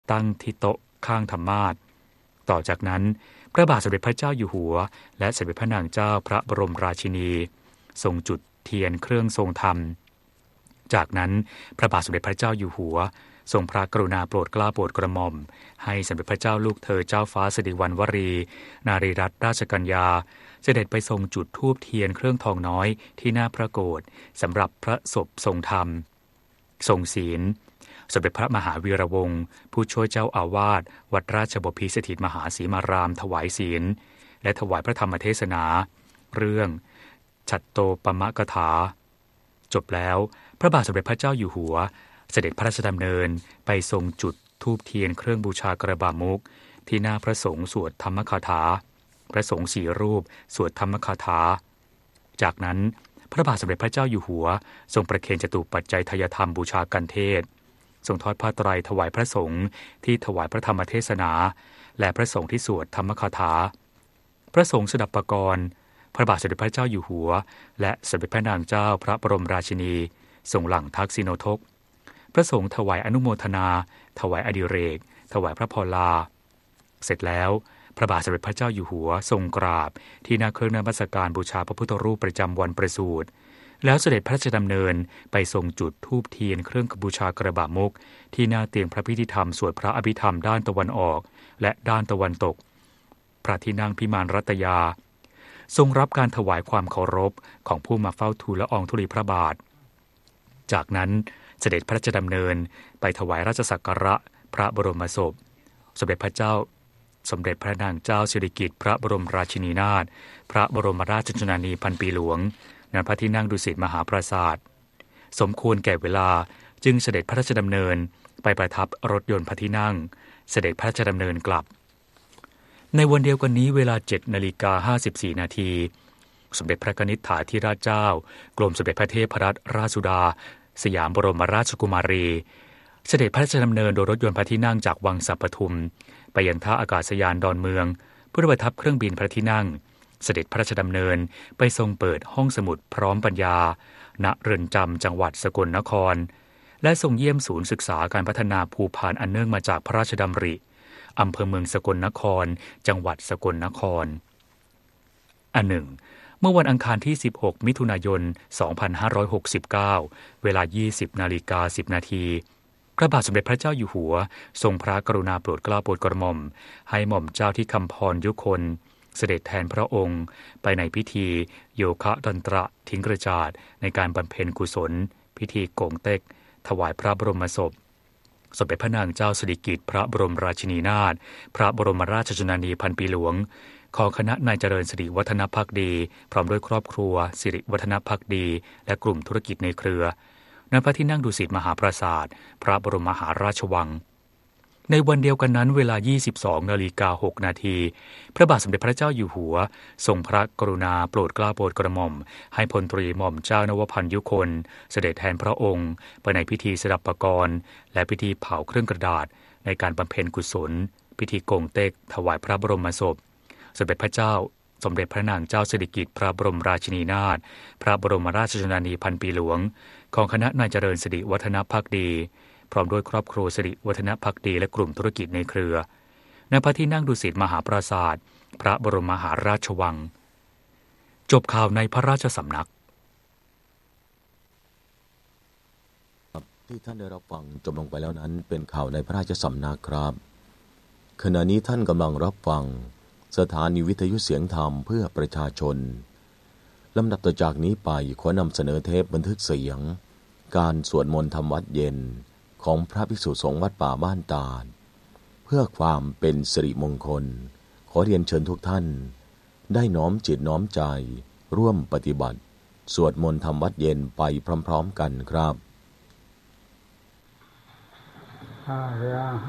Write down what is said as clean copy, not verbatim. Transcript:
ตั้งที่โต๊ะข้างธรรมาสน์ต่อจากนั้นพระบาทสมเด็จพระเจ้าอยู่หัวและสมเด็จพระนางเจ้าพระบรมราชินีทรงจุดเทียนเครื่องทรงธรรมจากนั้นพระบาทสมเด็จพระเจ้าอยู่หัวทรงพระกรุณาโปรดเกล้าโปรดกระหม่อมให้สมเด็จพระเจ้าลูกเธอเจ้าฟ้าสิริวัณวรีนารีรัตนราชกัญญาเสด็จไปทรงจุดธูปเทียนเครื่องทองน้อยที่หน้าพระโกฐสำหรับพระศพทรงธรรมทรงศีลสมเด็จพระมหาวีระวงศ์ผู้ช่วยเจ้าอาวาสวัดราชบพิตรสถิตมหาสีมารามถวายศีลและถวายพระธรรมเทศนาเรื่องฉัตโตปมกถาจบแล้วพระบาทสมเด็จพระเจ้าอยู่หัวเสด็จพระราชดำเนินไปทรงจุดธูปเทียนเครื่องบูชากระบามุขที่หน้าพระสงฆ์สวดธรรมคาถาพระสงฆ์4 รูปสวดธรรมคาถาจากนั้นพระบาทสมเด็จพระเจ้าอยู่หัวทรงประเคนจตุปัจจัยทายธรรมบูชากันเทศทรงทอดผ้าไตรถวายพระสงฆ์ที่ถวายพระธรรมเทศนาและพระสงฆ์ที่สวดธรรมคาถาพระสงฆ์สดับปกรณ์พระบาทสมเด็จพระเจ้าอยู่หัวและสมเด็จพระนางเจ้าพระบรมราชินีทรงหลั่งทักษิโนทกพระสงฆ์ถวายอนุโมทนาถวายอดิเรกถวายพระพรลาเสร็จแล้วพระบาทสมเด็จพระเจ้าอยู่หัวทรงกราบที่หน้าเครื่องนมัสการบูชาพระพุทธรูปประจำวันประสูติแล้วเสด็จพระราชดำเนินไปทรงจุดธูปเทียนเครื่องบูชากระบามุขที่หน้าเตียงพระพิธีธรรมสวดพระอภิธรรมด้านตะวันออกและด้านตะวันตกพระที่นั่งพิมานรัตยาทรงรับการถวายความเคารพของผู้มาเฝ้าทูลละอองธุลีพระบาทจากนั้นเสด็จพระราชดำเนินไปถวายราชสักการะพระบรมศพสมเด็จพระเจ้าสมเด็จพระนางเจ้าสิริกิติ์พระบรมราชินีนาถพระบรมราชชนนีพันปีหลวงณพระที่นั่งดุสิตมหาปราสาทสมควรแก่เวลาจึงเสด็จพระราชดำเนินไปประทับรถยนต์พระที่นั่งเสด็จพระราชดำเนินกลับในวันเดียวกันนี้เวลา 7:54 นาทีสมเด็จพระนิษฐาธิราชเจ้ากรมสมเด็จพระเทพรัตนราชสุดาสยามบรมราชกุมารีเสด็จพระราชดำเนินโดยรถยนต์พระที่นั่งจากวังสัปทุมไปยังท่าอากาศยานดอนเมืองเพื่อประทับเครื่องบินพระที่นั่งเสด็จพระราชดำเนินไปทรงเปิดห้องสมุดพร้อมปัญญาณเรือนจำจังหวัดสกลนครและทรงเยี่ยมศูนย์ศึกษาการพัฒนาภูพานอันเนื่องมาจากพระราชดำริอำเภอเมืองสกลนครจังหวัดสกลนครอันหนึ่งเมื่อวันอังคารที่16มิถุนายน2569เวลา 20:10 นาทีพระบาทสมเด็จพระเจ้าอยู่หัวทรงพระกรุณาโปรดเกล้าโปรดกระหม่อมให้หม่อมเจ้าที่คำพรยุคนเสด็จแทนพระองค์ไปในพิธีโยคะดนตระทิ้งกระจาดในการบำเพ็ญกุศลพิธีโกงเต็กถวายพระบรมศพสมเด็จพระนางเจ้าสิริกิติ์พระบรมราชินีนาถพระบรมราชชนนีพันปีหลวงของคณะนายเจริญสิริวัฒนภักดีพร้อมด้วยครอบครัวสิริวัฒนภักดีและกลุ่มธุรกิจในเครือณพระที่นั่งดุสิตมหาปราสาทพระบรมมหาราชวังในวันเดียวกันนั้นเวลา 22:06 นาทีพระบาทสมเด็จพระเจ้าอยู่หัวทรงพระกรุณาโปรดเกล้าโปรดกระหม่อมให้พลตรีหม่อมเจ้านวพันธ์ยุคนเสด็จแทนพระองค์ไปในพิธีสดับปกรณ์และพิธีเผาเครื่องกระดาษในการบำเพ็ญกุศลพิธีโกงเต็กถวายพระบรมศพสมเด็จพระเจ้าสมเด็จพระนางเจ้าสิริกิติ์พระบรมราชินีนาถพระบรมราชชนนีพันปีหลวงของคณะนายเจริญสิริวัฒนภักดีพร้อมด้วยครอบครัวสิริวัฒนภักดีและกลุ่มธุรกิจในเครือณพระที่นั่งดุสิตมหาปราสาทพระบรมมหาราชวังจบข่าวในพระราชสำนักที่ท่านได้รับฟังจบลงไปแล้วนั้นเป็นข่าวในพระราชสำนักครับขณะนี้ท่านกำลังรับฟังสถานีวิทยุเสียงธรรมเพื่อประชาชนลำดับต่อจากนี้ไปขอนำเสนอเทปบันทึกเสียงการสวดมนต์ทำวัดเย็นของพระภิกษุสงฆ์วัดป่าบ้านตาดเพื่อความเป็นสิริมงคลขอเรียนเชิญทุกท่านได้น้อมจิตน้อมใจร่วมปฏิบัติสวดมนต์ทำวัดเย็นไปพร้อมๆกันครับ